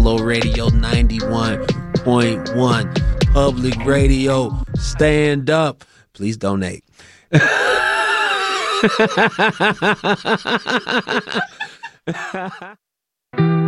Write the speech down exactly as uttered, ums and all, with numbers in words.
Buffalo Radio ninety-one point one. Public Radio, stand up. Please donate.